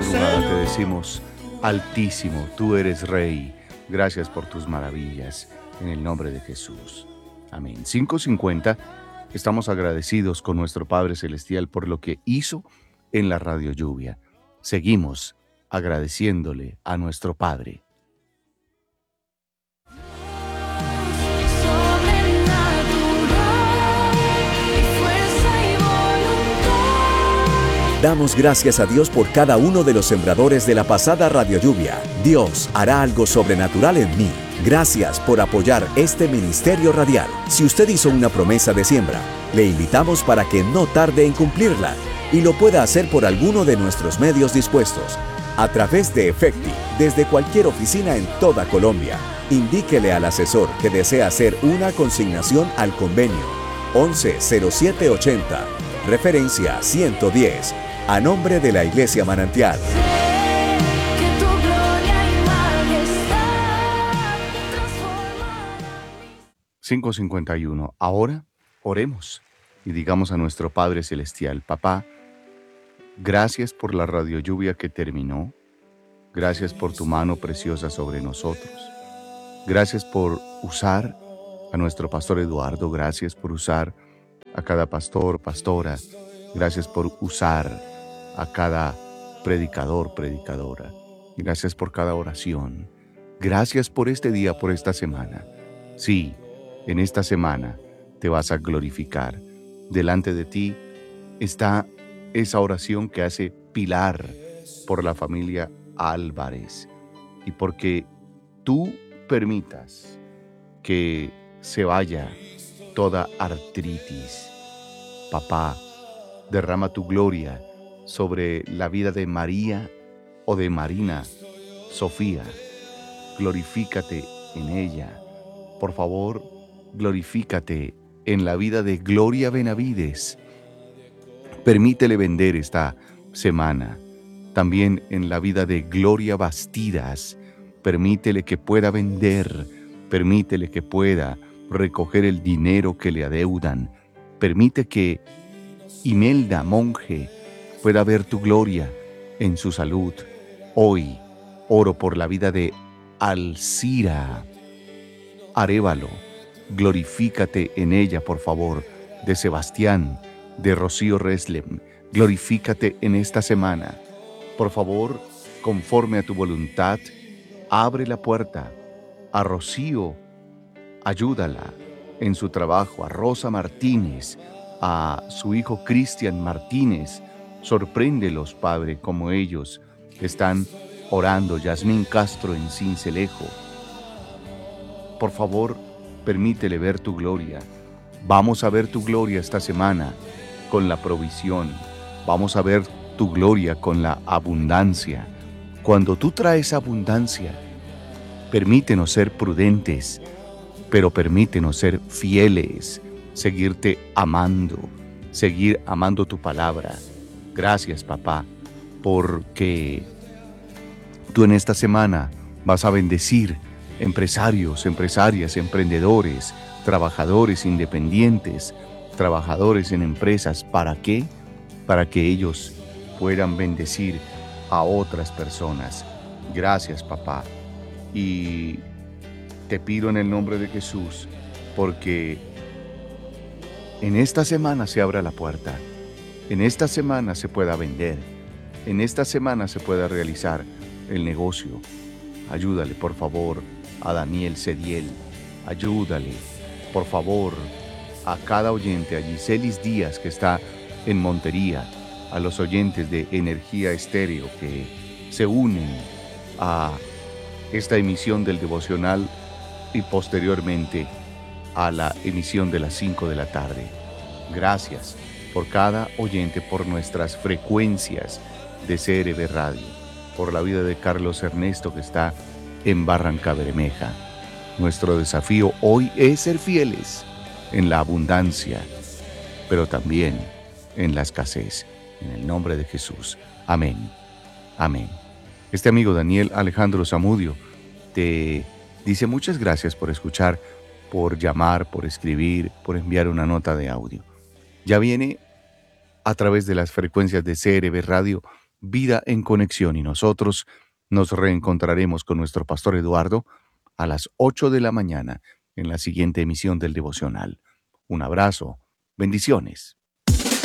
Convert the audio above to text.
madrugada te decimos, Altísimo, tú eres Rey. Gracias por tus maravillas. En el nombre de Jesús. Amén. 5:50. Estamos agradecidos con nuestro Padre Celestial por lo que hizo en la Radio Lluvia. Seguimos agradeciéndole a nuestro Padre. Damos gracias a Dios por cada uno de los sembradores de la pasada Radio Lluvia. Dios hará algo sobrenatural en mí. Gracias por apoyar este ministerio radial. Si usted hizo una promesa de siembra, le invitamos para que no tarde en cumplirla y lo pueda hacer por alguno de nuestros medios dispuestos. A través de Efecti, desde cualquier oficina en toda Colombia. Indíquele al asesor que desea hacer una consignación al convenio 110780, referencia 110. A nombre de la Iglesia Manantial. 5:51. Ahora oremos y digamos a nuestro Padre Celestial: Papá, gracias por la radio lluvia que terminó. Gracias por tu mano preciosa sobre nosotros. Gracias por usar a nuestro pastor Eduardo. Gracias por usar a cada pastor, pastora. Gracias por usar a cada predicador, predicadora. Gracias por cada oración. Gracias por este día, por esta semana. Sí, en esta semana te vas a glorificar. Delante de ti está esa oración que hace Pilar por la familia Álvarez. Y porque tú permitas que se vaya toda artritis, papá, derrama tu gloria sobre la vida de María o de Marina, Sofía. Glorifícate en ella. Por favor, glorifícate en la vida de Gloria Benavides. Permítele vender esta semana. También en la vida de Gloria Bastidas. Permítele que pueda vender. Permítele que pueda recoger el dinero que le adeudan. Permite que Imelda Monje pueda ver tu gloria en su salud. Hoy oro por la vida de Alcira Arévalo. Glorifícate en ella, por favor. De Sebastián, de Rocío Reslem. Glorifícate en esta semana. Por favor, conforme a tu voluntad, abre la puerta a Rocío. Ayúdala en su trabajo, a Rosa Martínez, a su hijo Cristian Martínez. Sorpréndelos, Padre, como ellos están orando. Yasmín Castro en Cincelejo. Por favor, permítele ver tu gloria. Vamos a ver tu gloria esta semana con la provisión. Vamos a ver tu gloria con la abundancia. Cuando tú traes abundancia, permítenos ser prudentes, pero permítenos ser fieles, seguirte amando, seguir amando tu palabra. Gracias, papá, porque tú en esta semana vas a bendecir empresarios, empresarias, emprendedores, trabajadores independientes, trabajadores en empresas. ¿Para qué? Para que ellos puedan bendecir a otras personas. Gracias, papá. Y te pido en el nombre de Jesús, porque en esta semana se abra la puerta. En esta semana se pueda vender. En esta semana se pueda realizar el negocio. Ayúdale, por favor, a Daniel Cediel. Ayúdale, por favor, a cada oyente, a Giselis Díaz, que está en Montería, a los oyentes de Energía Estéreo que se unen a esta emisión del devocional y posteriormente a la emisión de las 5 de la tarde. Gracias por cada oyente, por nuestras frecuencias de CRB Radio, por la vida de Carlos Ernesto, que está en Barranca Bermeja. Nuestro desafío hoy es ser fieles en la abundancia, pero también en la escasez. En el nombre de Jesús. Amén. Amén. Este amigo Daniel Alejandro Zamudio te dice muchas gracias por escuchar, por llamar, por escribir, por enviar una nota de audio. Ya viene a través de las frecuencias de CRB Radio Vida en Conexión, y nosotros nos reencontraremos con nuestro pastor Eduardo a las 8 de la mañana en la siguiente emisión del devocional. Un abrazo, bendiciones.